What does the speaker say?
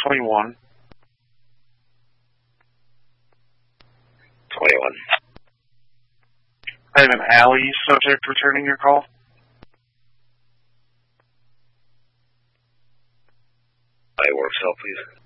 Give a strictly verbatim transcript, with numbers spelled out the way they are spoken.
twenty-one. twenty-one. I have an alley subject returning your call. I work cell, please.